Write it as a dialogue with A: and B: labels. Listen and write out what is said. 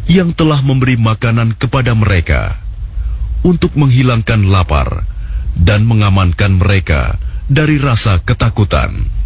A: yang telah memberi makanan kepada mereka untuk menghilangkan lapar dan mengamankan mereka dari rasa ketakutan.